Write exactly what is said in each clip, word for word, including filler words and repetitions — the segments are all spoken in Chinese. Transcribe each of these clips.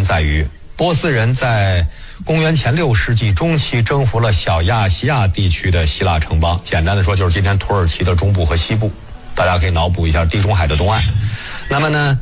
在于，波斯人在公元前六世纪中期征服了小亚细亚地区的希腊城邦，简单的说就是今天土耳其的中部和西部，大家可以脑补一下地中海的东岸。那么呢，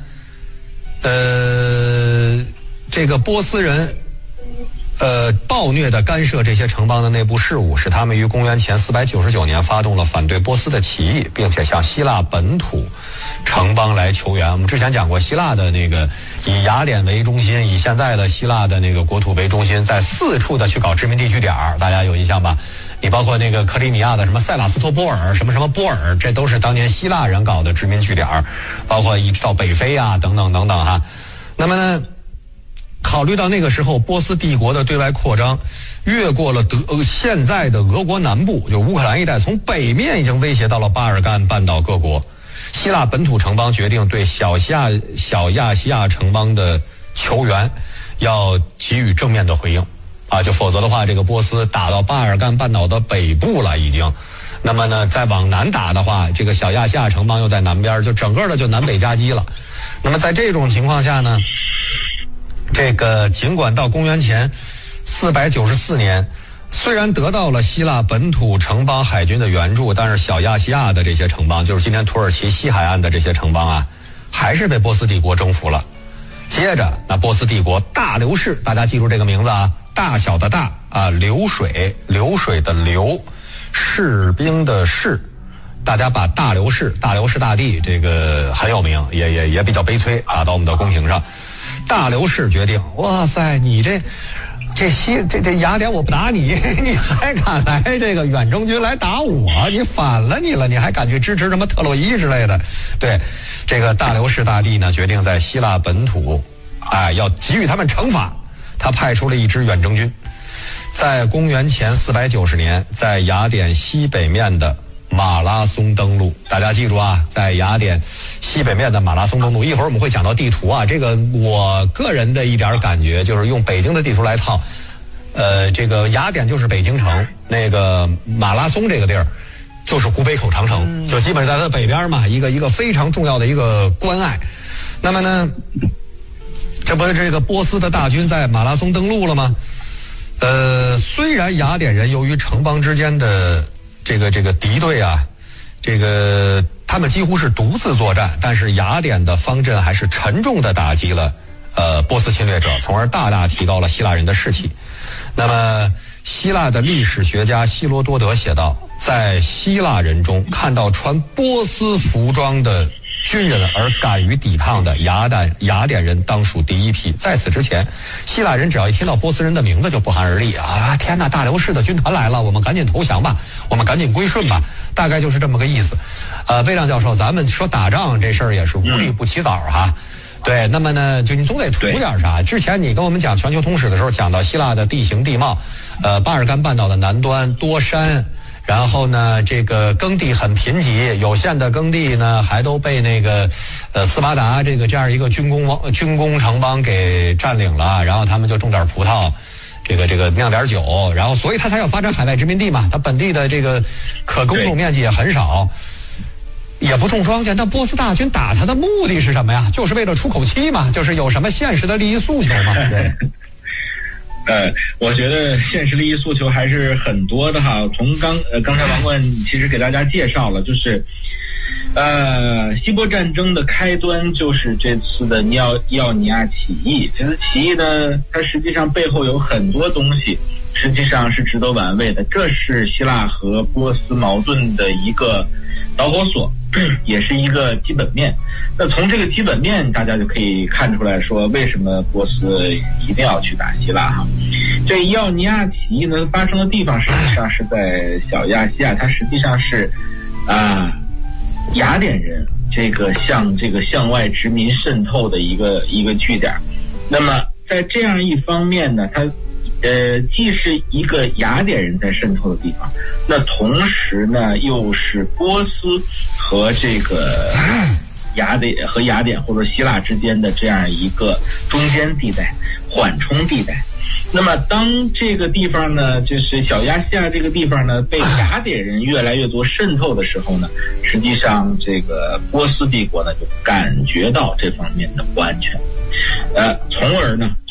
呃，这个波斯人呃，暴虐地干涉这些城邦的内部事务，使他们于公元前四百九十九年发动了反对波斯的起义，并且向希腊本土城邦来求援。我们之前讲过，希腊的那个以雅典为中心，以现在的希腊的那个国土为中心，在四处的去搞殖民地据点，大家有印象吧？你包括那个克里米亚的什么塞瓦斯托波尔，什么什么波尔，这都是当年希腊人搞的殖民据点，包括一直到北非啊，等等等等哈。那么呢，考虑到那个时候波斯帝国的对外扩张，越过了德、呃、现在的俄国南部，就乌克兰一带，从北面已经威胁到了巴尔干半岛各国。希腊本土城邦决定对小亚小亚细亚城邦的求援要给予正面的回应啊，就否则的话，这个波斯打到巴尔干半岛的北部了已经。那么呢，再往南打的话，这个小亚细亚城邦又在南边，就整个的就南北夹击了。那么在这种情况下呢，这个尽管到公元前四百九十四年，虽然得到了希腊本土城邦海军的援助，但是小亚细亚的这些城邦，就是今天土耳其西海岸的这些城邦啊，还是被波斯帝国征服了。接着，那波斯帝国大流士，大家记住这个名字啊，大小的大啊，流水，流水的流，士兵的士。大家把大流士、大流士大帝这个很有名，也也也比较悲催啊，到我们的宫廷上。大流士决定，哇塞，你这这西这这雅典我不打你，你还敢来这个远征军来打我？你反了你了，你还敢去支持什么特洛伊之类的？对，这个大流士大帝呢，决定在希腊本土，哎，要给予他们惩罚。他派出了一支远征军，在公元前四百九十年，在雅典西北面的马拉松登陆。大家记住啊，在雅典西北面的马拉松登陆。一会儿我们会讲到地图啊，这个我个人的一点感觉就是用北京的地图来套，呃，这个雅典就是北京城，那个马拉松这个地儿就是古北口长城，就基本在它的北边嘛，一个一个非常重要的一个关隘。那么呢，这不是这个波斯的大军在马拉松登陆了吗？呃，虽然雅典人由于城邦之间的这个这个敌对啊，这个他们几乎是独自作战，但是雅典的方阵还是沉重地打击了呃波斯侵略者，从而大大提高了希腊人的士气。那么希腊的历史学家希罗多德写道，在希腊人中看到穿波斯服装的军人而敢于抵抗的雅典雅典人当属第一批。在此之前，希腊人只要一听到波斯人的名字就不寒而栗啊！天哪，大流士的军团来了，我们赶紧投降吧，我们赶紧归顺吧，大概就是这么个意思。呃，魏亮教授，咱们说打仗这事儿也是无利不起早哈。对，那么呢，就你总得图点啥。之前你跟我们讲全球通史的时候，讲到希腊的地形地貌，呃，巴尔干半岛的南端多山。然后呢，这个耕地很贫瘠，有限的耕地呢还都被那个呃斯巴达这个这样一个军工王军工城邦给占领了，然后他们就种点葡萄，这个这个酿点酒，然后所以他才要发展海外殖民地嘛，他本地的这个可耕种面积也很少，也不种庄稼。那波斯大军打他的目的是什么呀？就是为了出口气嘛，就是有什么现实的利益诉求嘛？对。 呃，我觉得现实利益诉求还是很多的哈。从刚呃刚才王冠其实给大家介绍了，就是呃希波战争的开端就是这次的尼奥伊奥尼亚起义。这次起义呢，它实际上背后有很多东西，实际上是值得玩味的。这是希腊和波斯矛盾的一个导火索，也是一个基本面。那从这个基本面，大家就可以看出来说，为什么波斯一定要去打希腊哈？这伊奥尼亚起义呢，发生的地方实际上是在小亚细亚，它实际上是啊、呃、雅典人这个向这个向外殖民渗透的一个一个据点。那么在这样一方面呢，它呃，既是一个雅典人在渗透的地方，那同时呢，又是波斯和这个雅典和雅典或者希腊之间的这样一个中间地带、缓冲地带。那么，当这个地方呢，就是小亚细亚这个地方呢，被雅典人越来越多渗透的时候呢，实际上这个波斯帝国呢，就感觉到这方面的不安全，呃，从而呢。